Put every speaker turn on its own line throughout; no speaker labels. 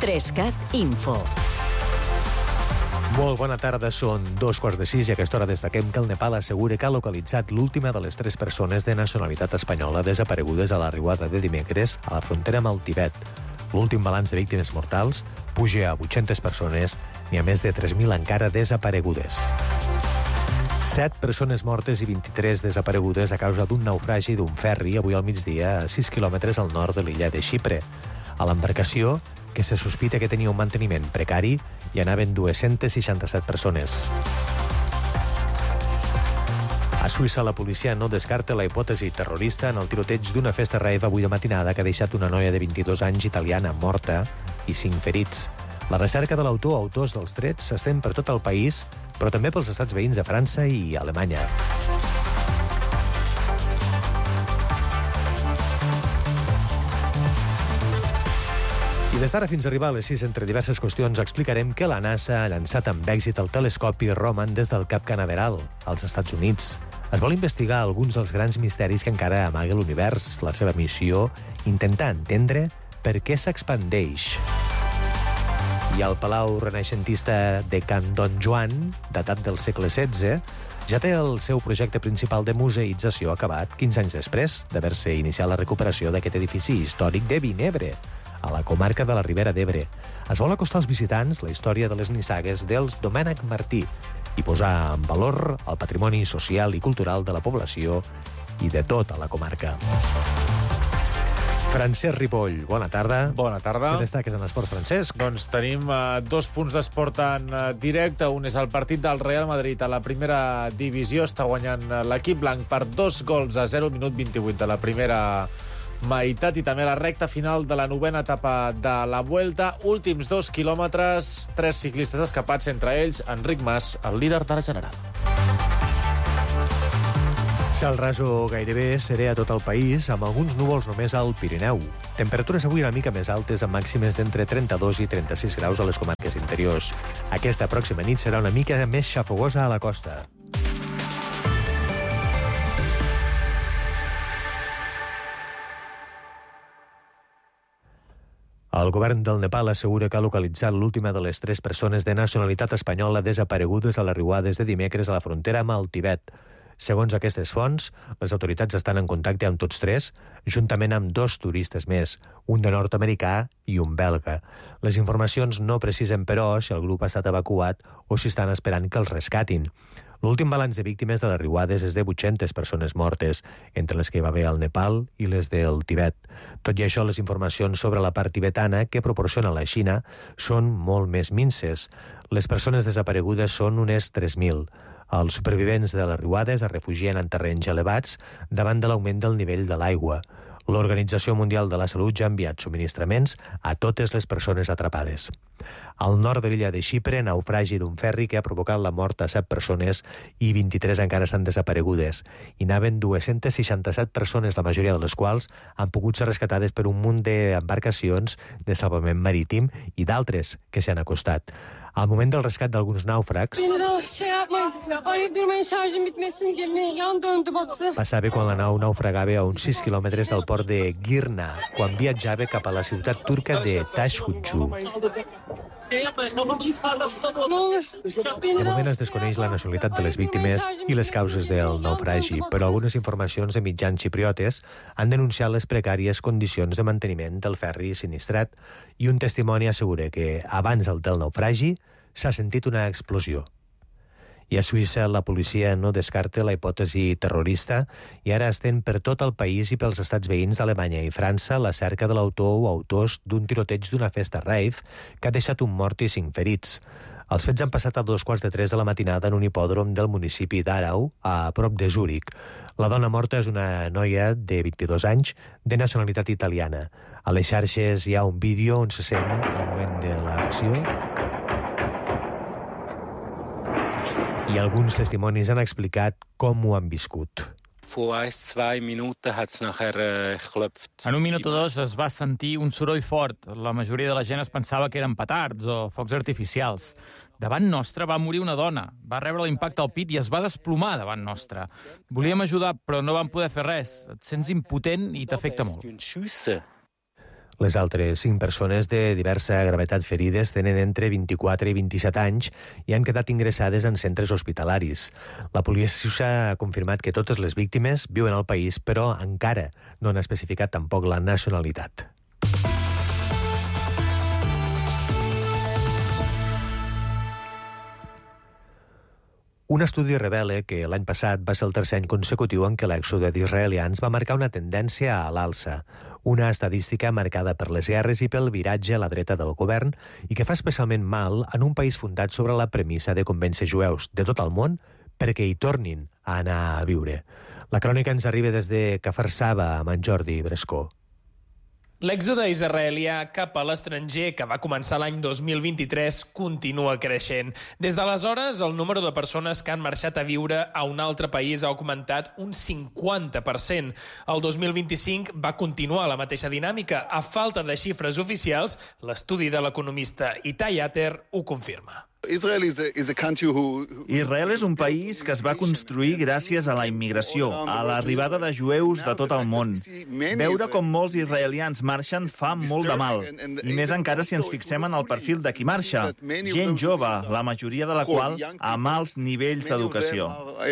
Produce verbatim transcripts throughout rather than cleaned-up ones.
Trescat Info.
Molt bona tarda, són dos quarts de sis i a aquesta hora destaquem que el Nepal assegura que ha localitzat l'última de les tres persones de nacionalitat espanyola desaparegudes a la riuada de dimecres a la frontera amb el Tibet. L'últim balanç de víctimes mortals puja a vuit-centes persones i a més de tres mil encara desaparegudes. Set persones mortes i vint-i-tres desaparegudes a causa d'un naufragi d'un ferri avui al migdia a sis quilòmetres al nord de l'illa de Xipre. A l'embarcació, que se sospita que tenia un manteniment precari, hi anaven dues-centes seixanta-set persones. A Suïssa, la policia no descarta la hipòtesi terrorista en el tiroteig d'una festa rave avui de matinada que ha deixat una noia de vint-i-dos anys italiana morta i cinc ferits. La recerca de l'autor o autors dels trets s'estén per tot el país, però també pels estats veïns de França i Alemanya. I des d'ara fins a arribar a les sis, entre diverses qüestions, explicarem que la NASA ha llançat amb èxit el telescopi Roman des del Cap Canaveral, als Estats Units. Es vol investigar alguns dels grans misteris que encara amaga l'univers. La seva missió, intentar entendre per què s'expandeix. I el Palau Renaixentista de Can Don Joan, datat del segle setze, ja té el seu projecte principal de museïtzació acabat quinze anys després d'haver-se iniciat la recuperació d'aquest edifici històric de Vinebre, a la comarca de la Ribera d'Ebre. Es vol acostar als visitants la història de les nissagues dels Domènec Martí i posar en valor el patrimoni social i cultural de la població i de tota la comarca. Francesc Ripoll, bona tarda.
Bona tarda.
Què destaques en l'esport, Francesc?
Doncs tenim uh, dos punts d'esport en uh, directe. Un és el partit del Real Madrid a la primera divisió. Està guanyant uh, l'equip blanc per dos gols a zero, minut vint-i-vuit de la primera meitat, i també la recta final de la novena etapa de la Vuelta. Últims dos quilòmetres, tres ciclistes escapats, entre ells Enric Mas, el líder de la general.
Cel raso gairebé serè a tot el país, amb alguns núvols només al Pirineu. Temperatures avui una mica més altes, amb màximes d'entre trenta-dos i trenta-sis graus a les comarques interiors. Aquesta pròxima nit serà una mica més xafogosa a la costa. El govern del Nepal assegura que ha localitzat l'última de les tres persones de nacionalitat espanyola desaparegudes a les riuades de dimecres a la frontera amb el Tibet. Segons aquestes fonts, les autoritats estan en contacte amb tots tres, juntament amb dos turistes més, un de nord-americà i un belga. Les informacions no precisen, però, si el grup ha estat evacuat o si estan esperant que els rescatin. L'últim balanç de víctimes de les riuades és de vuit-centes persones mortes, entre les que hi va haver al Nepal i les del Tibet. Tot i això, les informacions sobre la part tibetana que proporciona la Xina són molt més minses. Les persones desaparegudes són unes tres mil. Els supervivents de les riuades es refugien en terrenys elevats davant de l'augment del nivell de l'aigua. L'Organització Mundial de la Salut ja ha enviat subministraments a totes les persones atrapades. Al nord de l'illa de Xipre, naufragi d'un ferri que ha provocat la mort a set persones i vint-i-tres encara estan desaparegudes. Hi anaven dues-centes seixanta-set persones, la majoria de les quals han pogut ser rescatades per un munt d'embarcacions de salvament marítim i d'altres que s'han acostat. Al moment del rescat d'alguns nàufrags, passava quan la nau naufragava a uns sis quilòmetres del port de Girna, quan viatjava cap a la ciutat turca de Tashkentsu. De moment es desconeix la nacionalitat de les víctimes i les causes del naufragi, però algunes informacions de mitjans xipriotes han denunciat les precàries condicions de manteniment del ferri sinistrat i un testimoni assegura que abans del naufragi s'ha sentit una explosió. I a Suïssa la policia no descarta la hipòtesi terrorista i ara estén per tot el país i pels estats veïns d'Alemanya i França la cerca de l'autor o autors d'un tiroteig d'una festa rave que ha deixat un mort i cinc ferits. Els fets han passat a dos quarts de tres de la matinada en un hipòdrom del municipi d'Arau, a prop de Zúrich. La dona morta és una noia de vint-i-dos anys, de nacionalitat italiana. A les xarxes hi ha un vídeo on se sent al moment de l'acció i alguns testimonis han explicat com ho han viscut.
En un minut o dos es va sentir un soroll fort. La majoria de la gent es pensava que eren petards o focs artificials. Davant nostre va morir una dona. Va rebre l'impacte al pit i es va desplomar davant nostre. Volíem ajudar, però no vam poder fer res. Et sents impotent i t'afecta molt.
Les altres cinc persones de diversa gravetat ferides tenen entre vint-i-quatre i vint-i-set anys i han quedat ingressades en centres hospitalaris. La policia ha confirmat que totes les víctimes viuen al país, però encara no han especificat tampoc la nacionalitat. Un estudi revela que l'any passat va ser el tercer any consecutiu en què l'èxode d'israelians va marcar una tendència a l'alça, una estadística marcada per les guerres i pel viratge a la dreta del govern i que fa especialment mal en un país fundat sobre la premissa de convèncer jueus de tot el món perquè hi tornin a anar a viure. La crònica ens arriba des de Kfar Saba, amb en Jordi Brescó.
L'èxode israelià cap a l'estranger, que va començar l'any dos mil vint-i-tres, continua creixent. Des d'aleshores, el número de persones que han marxat a viure a un altre país ha augmentat un cinquanta per cent. El dos mil vint-i-cinc va continuar la mateixa dinàmica. A falta de xifres oficials, l'estudi de l'economista Itai Ater ho confirma.
Israel és un país que es va construir gràcies a la immigració, a l'arribada de jueus de tot el món. Veure com molts israelians marxen fa molt de mal, i més encara si ens fixem en el perfil de qui marxa. Gent jove, la majoria de la qual amb alts nivells d'educació.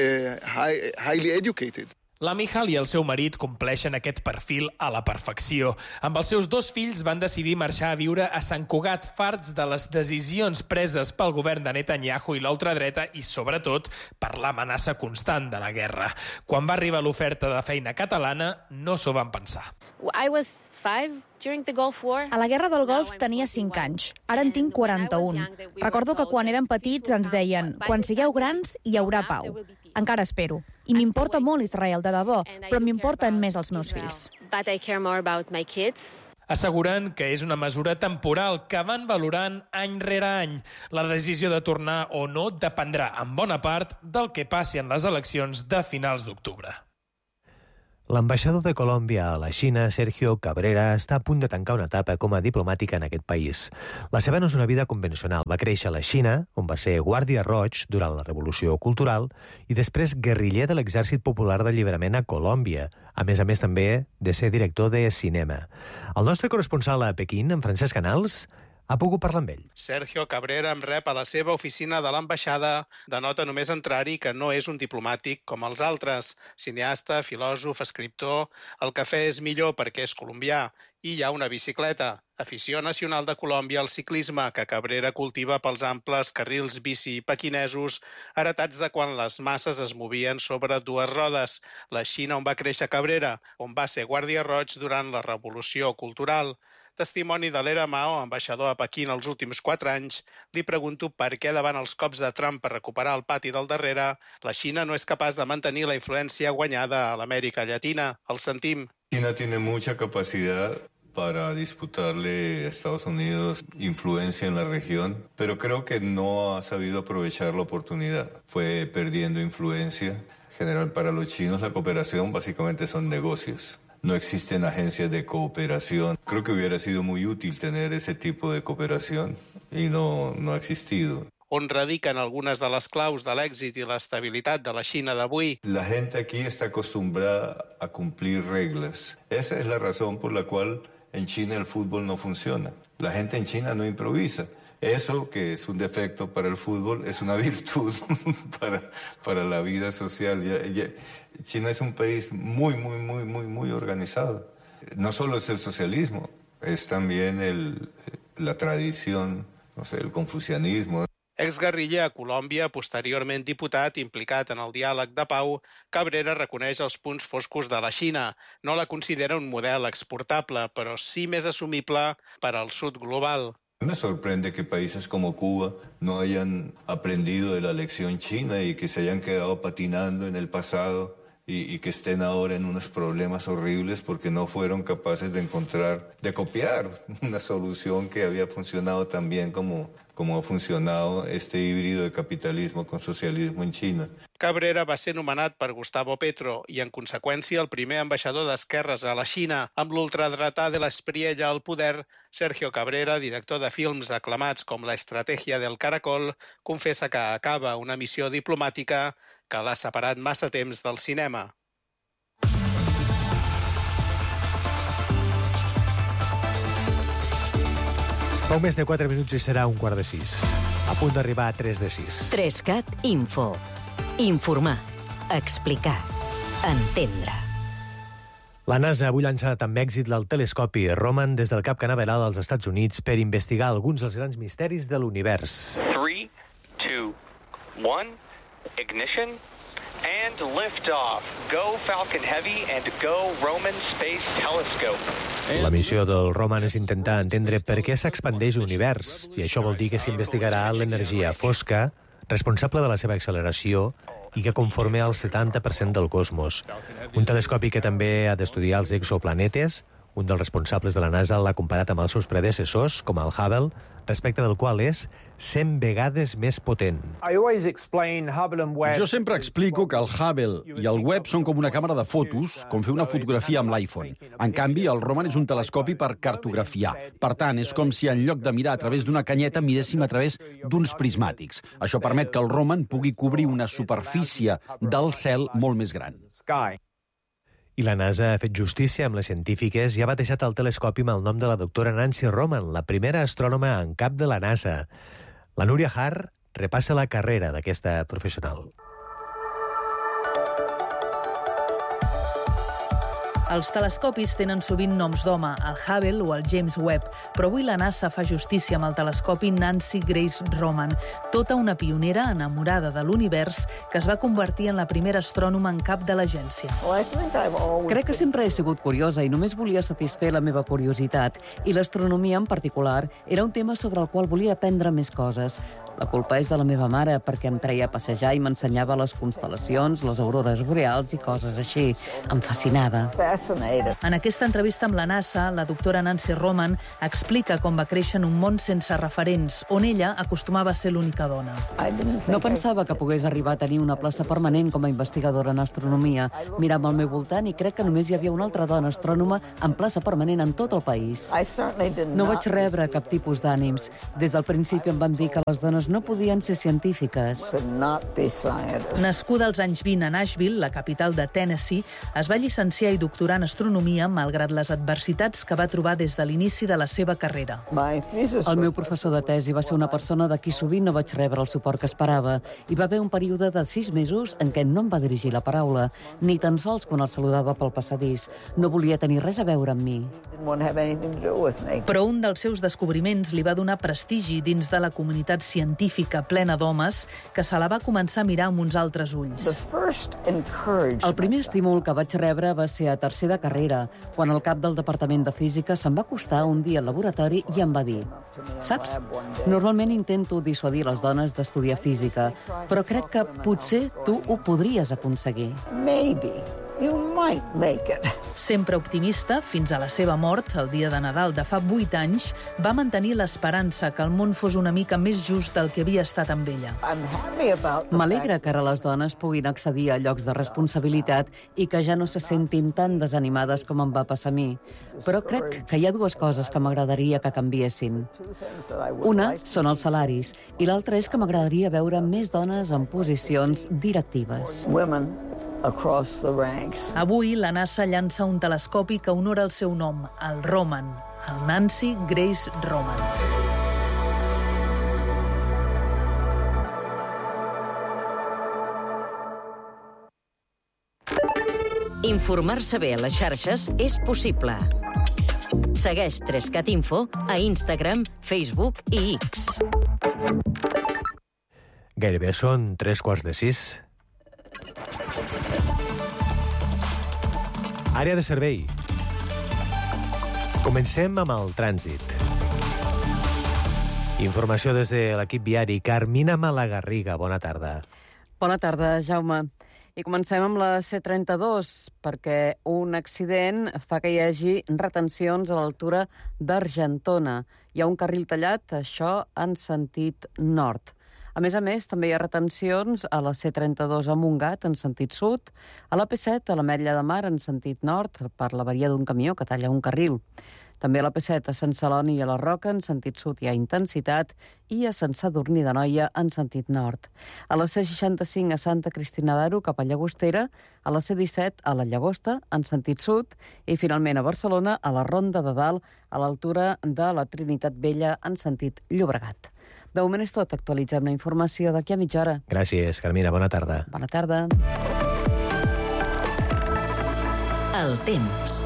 La Michal i el seu marit compleixen aquest perfil a la perfecció. Amb els seus dos fills van decidir marxar a viure a Sant Cugat, farts de les decisions preses pel govern de Netanyahu i l'ultradreta i, sobretot, per l'amenaça constant de la guerra. Quan va arribar l'oferta de feina catalana, no s'ho van pensar.
A la Guerra del Golf tenia cinc anys. Ara en tinc quaranta-un. Recordo que quan érem petits ens deien «Quan sigueu grans hi haurà pau». Encara espero. I m'importa molt Israel, de debò, però m'importen més els meus fills.
Assegurant que és una mesura temporal que van valorant any rere any. La decisió de tornar o no dependrà, en bona part, del que passi en les eleccions de finals d'octubre.
L'ambaixador de Colòmbia a la Xina, Sergio Cabrera, està a punt de tancar una etapa com a diplomàtica en aquest país. La seva no és una vida convencional. Va créixer a la Xina, on va ser guàrdia roig durant la Revolució Cultural i després guerriller de l'Exèrcit Popular d'Alliberament a Colòmbia, a més a més també de ser director de cinema. El nostre corresponsal a Pequín, en Francesc Canals, ha pogut parlar amb ell.
Sergio Cabrera em rep a la seva oficina de l'ambaixada. Denota només entrar-hi que no és un diplomàtic com els altres. Cineasta, filòsof, escriptor. El cafè és millor perquè és colombià. I hi ha una bicicleta. Afició nacional de Colòmbia al ciclisme, que Cabrera cultiva pels amples carrils bici pequinesos, heretats de quan les masses es movien sobre dues rodes. La Xina on va créixer Cabrera, on va ser guàrdia roig durant la Revolució Cultural. Testimoni de l'era Mao, ambaixador a Pequín els últims quatre anys, li pregunto per què davant els cops de Trump per recuperar el pati del darrere, la Xina no és capaç de mantenir la influència guanyada a l'Amèrica Llatina. El sentim.
China tiene mucha capacidad para disputarle a Estados Unidos influencia en la región, pero creo que no ha sabido aprovechar la oportunidad. Fue perdiendo influencia. En general, para los chinos la cooperación básicamente son negocios. No existen agencias de cooperación. Creo que hubiera sido muy útil tener ese tipo de cooperación y no, no ha existido.
On radiquen algunes de les claus de l'èxit i l'estabilitat de la Xina d'avui.
La gente aquí está acostumbrada a cumplir reglas. Esa es la razón por la cual en China el fútbol no funciona. La gente en China no improvisa. Eso, que es un defecto para el fútbol, es una virtud para, para la vida social. Ya, ya, China es un país muy, muy, muy, muy, muy organizado. No solo es el socialismo, es también el, la tradición, no sé, el confucianismo.
Exguerriller a Colòmbia, posteriorment diputat implicat en el diàleg de pau, Cabrera reconeix els punts foscos de la Xina. No la considera un model exportable, però sí més assumible per al sud global.
Me sorprende que países como Cuba no hayan aprendido de la lección china y que se hayan quedado patinando en el pasado y, y que estén ahora en unos problemas horribles porque no fueron capaces de encontrar, de copiar una solución que había funcionado tan bien como, como ha funcionado este híbrido de capitalismo con socialismo en China.
Cabrera va ser nomenat per Gustavo Petro i, en conseqüència, el primer ambaixador d'esquerres a la Xina. Amb l'ultradretà de l'Espriella al poder, Sergio Cabrera, director de films aclamats com La Estrategia del Caracol, confessa que acaba una missió diplomàtica que l'ha separat massa temps del cinema.
Poc més de quatre minuts i serà un quart de sis. A punt d'arribar a tres de sis.
Trescat Info. Informar. Explicar. Entendre.
La NASA avui ha llançat amb èxit el telescopi Roman des del Cap Canaveral als Estats Units per investigar alguns dels grans misteris de l'univers.
three, two, one, ignition, and liftoff. Go Falcon Heavy and go Roman Space Telescope.
La missió del Roman és intentar entendre per què s'expandeix l'univers, i això vol dir que s'investigarà l'energia fosca, responsable de la seva acceleració, i que conforma el setanta per cent del cosmos. Un telescopi que també ha d'estudiar els exoplanetes. Un dels responsables de la NASA l'ha comparat amb els seus predecessors, com el Hubble, respecte del qual és cent vegades més potent.
Jo sempre explico que el Hubble i el Webb són com una càmera de fotos, com fer una fotografia amb l'iPhone. En canvi, el Roman és un telescopi per cartografiar. Per tant, és com si en lloc de mirar a través d'una canyeta miréssim a través d'uns prismàtics. Això permet que el Roman pugui cobrir una superfície del cel molt més gran.
I la NASA ha fet justícia amb les científiques i ha batejat el telescopi amb el nom de la doctora Nancy Roman, la primera astrònoma en cap de la NASA. La Núria Har repassa la carrera d'aquesta professional.
Els telescopis tenen sovint noms d'home, el Hubble o el James Webb, però avui la NASA fa justícia amb el telescopi Nancy Grace Roman, tota una pionera enamorada de l'univers que es va convertir en la primera astrònoma en cap de l'agència.
Crec que sempre he sigut curiosa i només volia satisfer la meva curiositat, i l'astronomia en particular era un tema sobre el qual volia aprendre més coses. La culpa és de la meva mare, perquè em treia a passejar i m'ensenyava les constel·lacions, les aurores boreals i coses així. Em fascinava.
En aquesta entrevista amb la NASA, la doctora Nancy Roman explica com va créixer en un món sense referents, on ella acostumava a ser l'única dona.
No pensava que pogués arribar a tenir una plaça permanent com a investigadora en astronomia. Mirava al meu voltant i crec que només hi havia una altra dona astrònoma en plaça permanent en tot el país. No vaig rebre cap tipus d'ànims. Des del principi em van dir que les dones no podien ser científiques.
Nascuda als anys vint a Nashville, la capital de Tennessee, es va llicenciar i doctorar en astronomia malgrat les adversitats que va trobar des de l'inici de la seva carrera.
El meu professor de tesi va ser una persona de qui sovint no vaig rebre el suport que esperava. Hi va haver un període de sis mesos en què no em va dirigir la paraula, ni tan sols quan el saludava pel passadís. No volia tenir res a veure amb mi.
Però un dels seus descobriments li va donar prestigi dins de la comunitat científica plena d'homes que se la va començar a mirar amb uns altres ulls.
El primer estímul que vaig rebre va ser a tercer de carrera, quan el cap del Departament de Física se'm va acostar un dia al laboratori i em va dir: saps, normalment intento dissuadir les dones d'estudiar física, però crec que potser tu ho podries aconseguir.
Maybe. You might make it. Sempre optimista, fins a la seva mort, el dia de Nadal de fa vuit anys, va mantenir l'esperança que el món fos una mica més just del que havia estat amb ella.
M'alegra que ara les dones puguin accedir a llocs de responsabilitat i que ja no se sentin tan desanimades com em va passar a mi. Però crec que hi ha dues coses que m'agradaria que canviessin. Una són els salaris i l'altra és que m'agradaria veure més dones en posicions directives.
Across the ranks. Avui, la NASA llança un telescopi que honora el seu nom, el Roman, el Nancy Grace Roman.
Informar-se bé a les xarxes és possible. Segueix Trescat Info a Instagram, Facebook i X.
Gairebé són tres quarts de sis. Àrea de servei. Comencem amb el trànsit. Informació des de l'equip viari. Carmina Malagarriga, bona tarda.
Bona tarda, Jaume. I comencem amb la C trenta-dos, perquè un accident fa que hi hagi retencions a l'altura d'Argentona. Hi ha un carril tallat, això en sentit nord. A més a més, també hi ha retencions a la C trenta-dos a Montgat, en sentit sud, a la P set a l'Ametlla de Mar, en sentit nord, per l'avaria d'un camió que talla un carril. També a la P set a Sant Celoni i a la Roca, en sentit sud, hi ha intensitat, i a Sant Sadurní d'Anoia, en sentit nord. A la C seixanta-cinc a Santa Cristina d'Aro, cap a Llagostera, a la C disset a la Llagosta, en sentit sud, i finalment a Barcelona, a la Ronda de Dalt, a l'altura de la Trinitat Vella, en sentit Llobregat. De moment és tot. Actualitzem la informació d'aquí a mitja hora.
Gràcies, Carmina. Bona tarda.
Bona tarda.
El temps.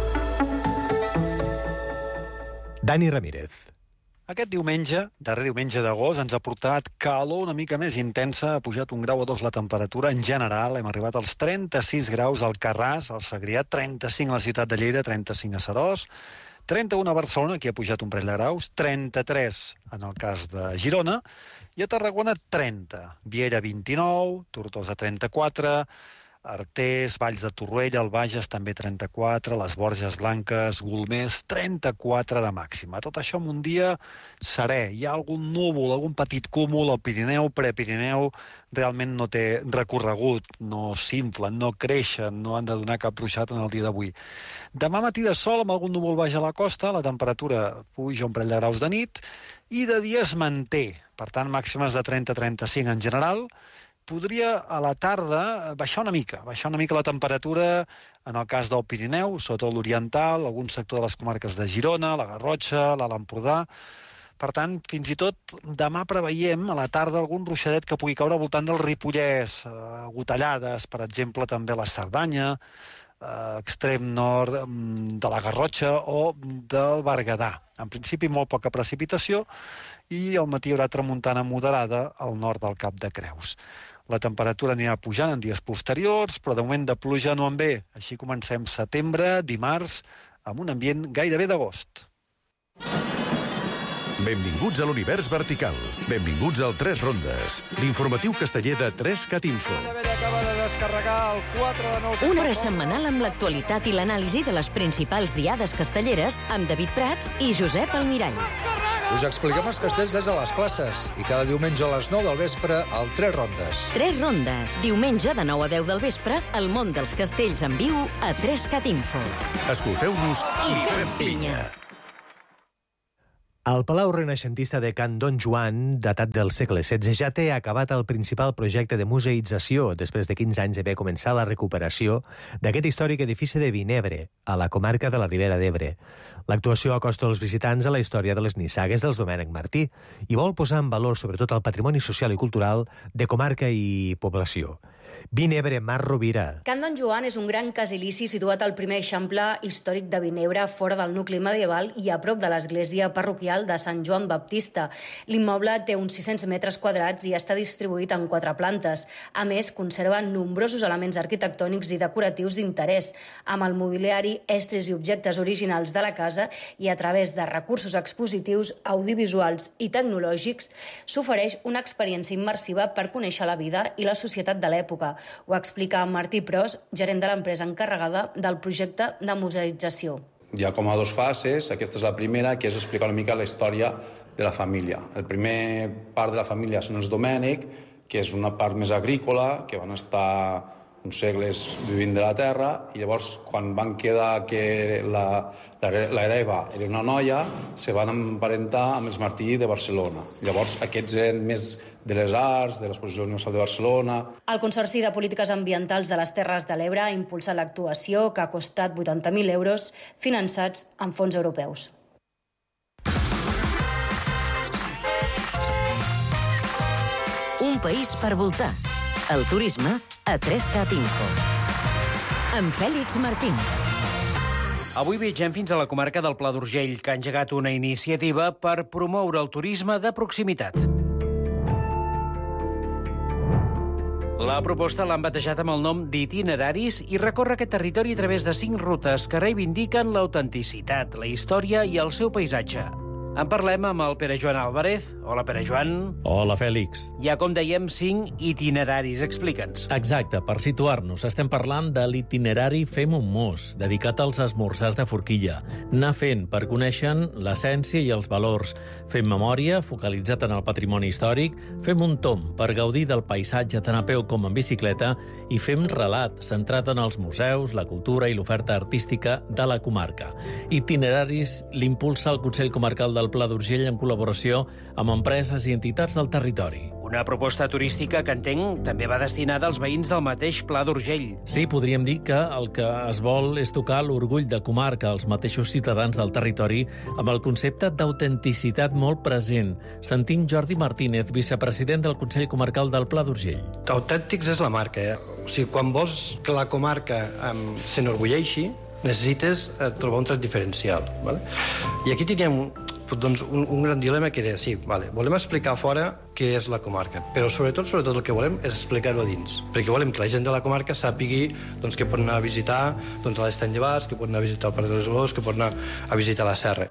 Dani Ramírez.
Aquest diumenge, darrer diumenge d'agost, ens ha portat calor una mica més intensa, ha pujat un grau o dos la temperatura en general, hem arribat als trenta-sis graus al Carràs, al Segrià, trenta-cinc a la ciutat de Lleida, trenta-cinc a Seròs, trenta-un a Barcelona, aquí ha pujat un parell de graus, trenta-tres en el cas de Girona, i a Tarragona trenta, Viella vint-i-nou, Tortosa trenta-quatre, Artés, Valls de Torroella, el Bages també trenta-quatre, les Borges Blanques, Golmés, trenta-quatre de màxima. Tot això en un dia serè. Hi ha algun núvol, algun petit cúmul al Pirineu, Prepirineu, realment no té recorregut, no s'inflen, no creixen, no han de donar cap ruixat en el dia d'avui. Demà matí de sol, amb algun núvol baix a la costa, la temperatura puja un parell de graus de nit, i de dia es manté. Per tant, màximes de trenta a trenta-cinc en general. Podria a la tarda baixar una mica, baixar una mica la temperatura en el cas del Pirineu, sobretot l'Oriental, algun sector de les comarques de Girona, la Garrotxa, l'Alt Empordà. Per tant, fins i tot demà preveiem a la tarda algun ruixadet que pugui caure al voltant del Ripollès, eh, gotellades, per exemple, també a la Cerdanya, eh, extrem nord de la Garrotxa o del Berguedà. En principi, molt poca precipitació i al matí hi haurà tramuntana moderada al nord del Cap de Creus. La temperatura anirà pujant en dies posteriors, però de moment de pluja no en ve. Així comencem setembre, dimarts, amb un ambient gairebé d'agost.
Benvinguts a l'univers vertical. Benvinguts al Tres Rondes, l'informatiu casteller de tres cat info.
Una hora setmanal amb l'actualitat i l'anàlisi de les principals diades castelleres amb David Prats i Josep Almirall.
Us expliquem els castells des de les places i cada diumenge a les nou del vespre al Tres Rondes.
Tres Rondes. Diumenge de nou a deu del vespre, el món dels castells en viu a tres cat info.
Escolteu-nos i fem pinya.
El Palau Renaixentista de Can Don Joan, datat del segle setze, ja té acabat el principal projecte de museïtzació després de quinze anys d'haver començat la recuperació d'aquest històric edifici de Vinebre, a la comarca de la Ribera d'Ebre. L'actuació acosta els visitants a la història de les nissagues dels Domènec Martí i vol posar en valor sobretot el patrimoni social i cultural de comarca i població. Vinebre, Mar Rovira.
Can Don Joan és un gran casilici situat al primer eixample històric de Vinebre, fora del nucli medieval i a prop de l'església parroquial de Sant Joan Baptista. L'immoble té uns sis-cents metres quadrats i està distribuït en quatre plantes. A més, conserva nombrosos elements arquitectònics i decoratius d'interès, amb el mobiliari, estris i objectes originals de la casa, i a través de recursos expositius, audiovisuals i tecnològics s'ofereix una experiència immersiva per conèixer la vida i la societat de l'època. Ho explica Martí Pros, gerent de l'empresa encarregada del projecte de museïtzació.
Hi ha com a dues fases. Aquesta és la primera, que és explicar una mica la història de la família. El primer part de la família són els Domènec, que és una part més agrícola, que van estar uns segles vivint de la terra, i llavors, quan van quedar que la, la, l'hereva era una noia, se van emparentar amb els Martí de Barcelona. Llavors, aquests eren més de les arts, de l'Exposició Universal de Barcelona.
El Consorci de Polítiques Ambientals de les Terres de l'Ebre ha impulsat l'actuació, que ha costat vuitanta mil euros, finançats amb fons europeus.
Un país per voltar. El turisme a tres cat info. Amb Fèlix Martín.
Avui viatgem fins a la comarca del Pla d'Urgell, que ha engegat una iniciativa per promoure el turisme de proximitat. La proposta l'han batejat amb el nom d'Itineraris i recorre aquest territori a través de cinc rutes que reivindiquen l'autenticitat, la història i el seu paisatge. En parlem amb el Pere Joan Álvarez. Hola, Pere Joan.
Hola, Fèlix.
Hi ha, com dèiem, cinc itineraris. Explica'ns.
Exacte, per situar-nos, estem parlant de l'itinerari Fem un mos, dedicat als esmorzars de forquilla. Anar fent per conèixer l'essència i els valors. Fem memòria, focalitzat en el patrimoni històric. Fem un tomb per gaudir del paisatge tant a peu com en bicicleta. I fem relat, centrat en els museus, la cultura i l'oferta artística de la comarca. Itineraris l'impulsa el Consell Comarcal del Pla d'Urgell en col·laboració amb empreses i entitats del territori.
Una proposta turística que entenc també va destinada als veïns del mateix Pla d'Urgell.
Sí, podríem dir que el que es vol és tocar l'orgull de comarca als mateixos ciutadans del territori amb el concepte d'autenticitat molt present. Sentim Jordi Martínez, vicepresident del Consell Comarcal del Pla d'Urgell.
Autèntics és la marca, eh? O sigui, quan vols que la comarca um, s'enorgulleixi, necessites eh, trobar un tret diferencial. Vale? I aquí teníem doncs, un, un gran dilema que era, sí, vale, volem explicar fora què és la comarca, però sobretot sobretot el que volem és explicar-ho a dins, perquè volem que la gent de la comarca sàpigui doncs, que pot anar a visitar doncs, a l'Estany de Bas, que pot anar a visitar el Parc de les Olors, que pot anar a visitar la Serra.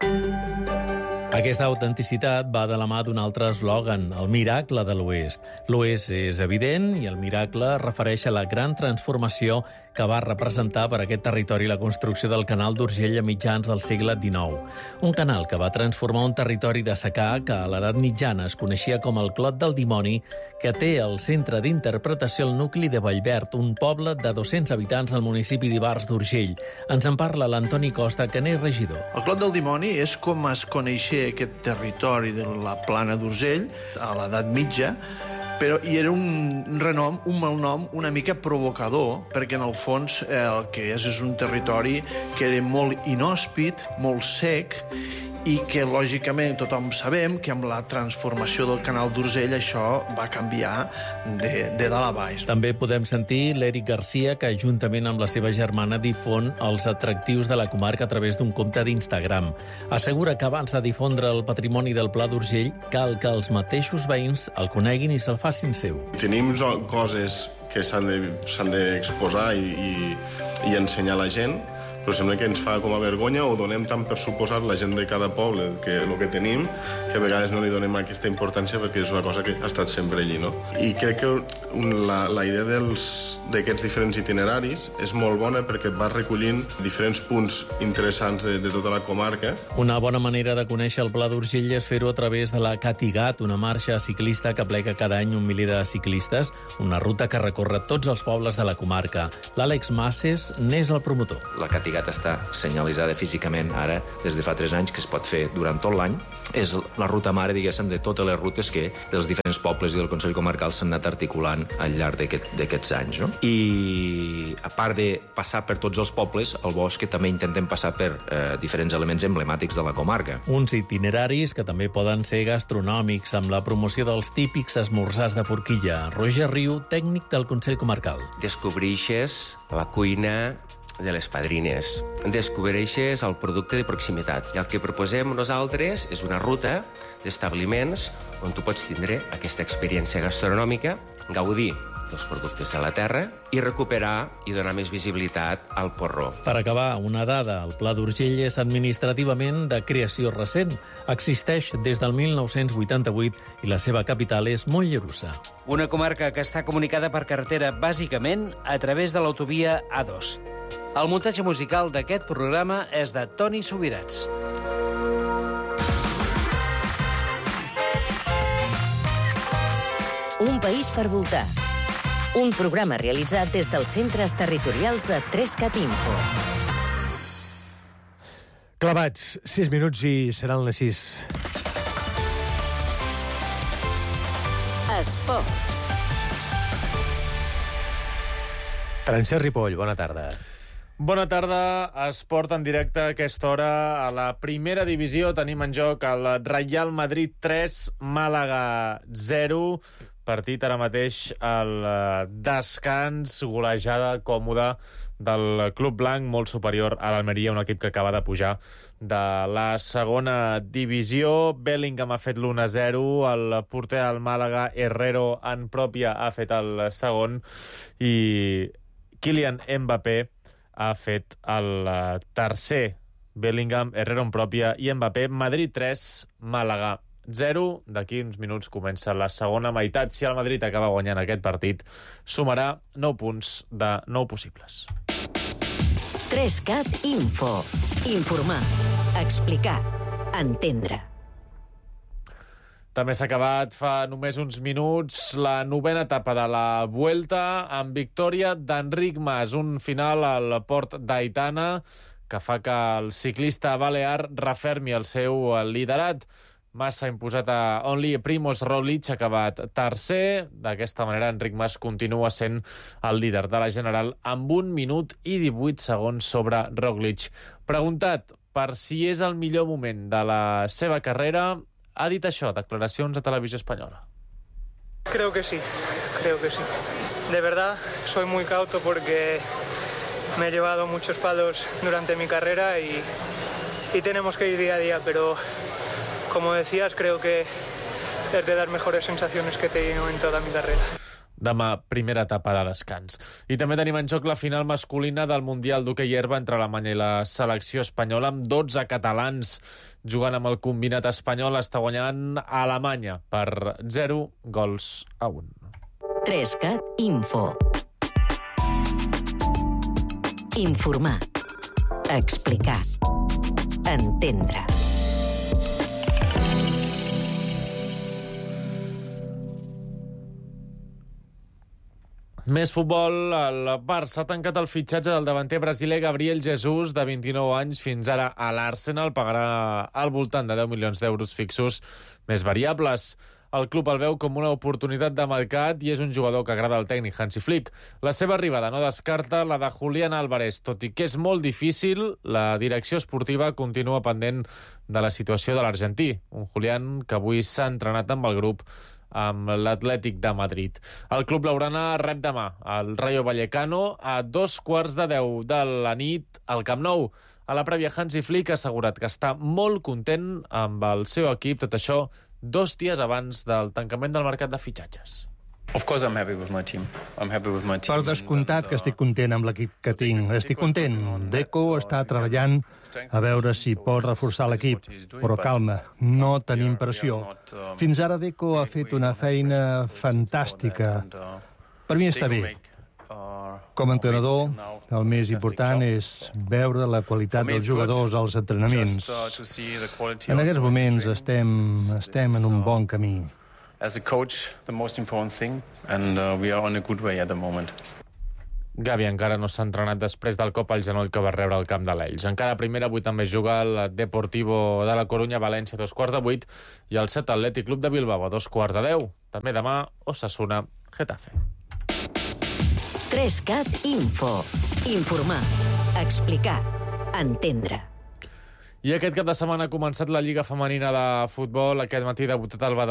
Aquesta autenticitat va de la mà d'un altre eslògan, el miracle de l'Oest. L'Oest és evident i el miracle refereix a la gran transformació que va representar per aquest territori la construcció del canal d'Urgell a mitjans del segle dinou. Un canal que va transformar un territori de secà que a l'edat mitjana es coneixia com el Clot del Dimoni, que té al centre d'interpretació el nucli de Vallverd, un poble de dos-cents habitants al municipi d'Ivars d'Urgell. Ens en parla l'Antoni Costa, que n'és regidor.
El Clot del Dimoni és com es coneixia aquest territori de la plana d'Urgell a l'edat mitja, però hi era un renom, un malnom una mica provocador, perquè en el fons eh, el que és és un territori que era molt inhòspit, molt sec, i que, lògicament, tothom sabem que amb la transformació del canal d'Urgell això va canviar de, de dalt a baix.
També podem sentir l'Eric Garcia, que juntament amb la seva germana difon els atractius de la comarca a través d'un compte d'Instagram. Assegura que abans de difondre el patrimoni del Pla d'Urgell cal que els mateixos veïns el coneguin i se'l facin seu.
Tenim coses que s'han de, s'han d'exposar i, i, i ensenyar a la gent, però sembla que ens fa com a vergonya o donem tant per suposat la gent de cada poble que el que tenim, que a vegades no li donem aquesta importància perquè és una cosa que ha estat sempre allí, no? I crec que la, la idea dels d'aquests diferents itineraris és molt bona perquè va recollint diferents punts interessants de, de tota la comarca.
Una bona manera de conèixer el Pla d'Urgell és fer-ho a través de la Catigat, una marxa ciclista que aplega cada any un miler de ciclistes, una ruta que recorre tots els pobles de la comarca. L'Àlex Masses n'és el promotor.
La Catigat està senyalitzada físicament ara des de fa tres anys, que es pot fer durant tot l'any. És la ruta mare, diguéssim, de totes les rutes que dels diferents pobles i del Consell Comarcal s'han anat articulant al llarg d'aquests aquest, anys, no? I a part de passar per tots els pobles, al bosc també intentem passar per eh, diferents elements emblemàtics de la comarca.
Uns itineraris que també poden ser gastronòmics, amb la promoció dels típics esmorzars de forquilla. Roger Riu, tècnic del Consell Comarcal.
Descobreixes la cuina de les padrines. Descobreixes el producte de proximitat. I el que proposem nosaltres és una ruta d'establiments on tu pots tindre aquesta experiència gastronòmica, gaudir dels productes de la terra i recuperar i donar més visibilitat al porró.
Per acabar, una dada. El Pla d'Urgell és administrativament de creació recent. Existeix des del mil nou-cents vuitanta-vuit i la seva capital és Mollerussa.
Una comarca que està comunicada per carretera bàsicament a través de l'autovia A dos. El muntatge musical d'aquest programa és de Toni Subirats.
Un país per voltar. Un programa realitzat des dels centres territorials de tres cat info.
Clavats, sis minuts i seran les sis.
Esports.
Francesc Ripoll, bona tarda.
Bona tarda, esport en directe a aquesta hora. A la primera divisió tenim en joc el Real Madrid tres, Màlaga zero. Partit ara mateix al descans, golejada còmoda del Club Blanc, molt superior a l'Almeria, un equip que acaba de pujar de la segona divisió. Bellingham ha fet l'u a zero, el porter del Màlaga, Herrero, en pròpia, ha fet el segon, i Kylian Mbappé ha fet el tercer Bellingham, Herrera en pròpia i Mbappé. Madrid tres, Màlaga zero. D'aquí uns minuts comença la segona meitat. Si el Madrid acaba guanyant aquest partit, sumarà nou punts de nou possibles.
tres cat Info. Informar, explicar, entendre.
També s'ha acabat fa només uns minuts la novena etapa de la Vuelta amb victòria d'Enric Mas. Un final al port d'Aitana que fa que el ciclista balear refermi el seu liderat. Mas s'ha imposat a Only Primož Roglič, ha acabat tercer. D'aquesta manera, Enric Mas continua sent el líder de la General amb un minut i divuit segons sobre Roglič. Preguntat per si és el millor moment de la seva carrera, ha dit això, declaracions a Televisió Espanyola.
Creo que sí, creo que sí. De verdad, soy muy cauto porque me he llevado muchos palos durante mi carrera y, y tenemos que ir día a día, pero como decías, creo que es de las mejores sensaciones que he tenido en toda mi carrera.
Demà, primera etapa de descans. I també tenim en joc la final masculina del Mundial d'hoquei herba entre Alemanya i la selecció espanyola, amb dotze catalans jugant amb el combinat espanyol. Està guanyant Alemanya per zero gols a un.
tres cat Info. Informar, explicar, entendre.
Més futbol. El Barça ha tancat el fitxatge del davanter brasiler Gabriel Jesus, de vint-i-nou anys, fins ara a l'Arsenal. Pagarà al voltant de deu milions d'euros fixos més variables. El club el veu com una oportunitat de mercat i és un jugador que agrada al tècnic Hansi Flick. La seva arribada no descarta la de Julián Álvarez. Tot i que és molt difícil, la direcció esportiva continua pendent de la situació de l'argentí. Un Julián que avui s'ha entrenat amb el grup amb l'Atlètic de Madrid. El club blaugrana rep demà el Rayo Vallecano a dos quarts de deu de la nit al Camp Nou. A la prèvia, Hansi Flick ha assegurat que està molt content amb el seu equip, tot això dos dies abans del tancament del mercat de fitxatges.
Per descomptat que estic content amb l'equip que tinc. Estic content. Deco està treballant a veure si pot reforçar l'equip. Però calma, no tenim pressió. Fins ara Deco ha fet una feina fantàstica. Per mi està bé. Com a entrenador, el més important és veure la qualitat dels jugadors als entrenaments. En aquests moments estem, estem en un bon camí.
As a coach, the most important thing, and uh, we are on a good way at the moment.
Gavi encara no s'ha entrenat després del cop al genoll que va rebre al camp de l'Elx. Encara a primera, avui també juga el Deportivo de la Corunya, València, a dos quarts de vuit, i el set Atlètic Club de Bilbao, a dos quarts de deu. També demà, Osasuna, Getafe.
tres cat Info. Informar, explicar, entendre.
I aquest cap de setmana ha començat la Lliga Femenina de Futbol. Aquest matí ha debutat el Badajoz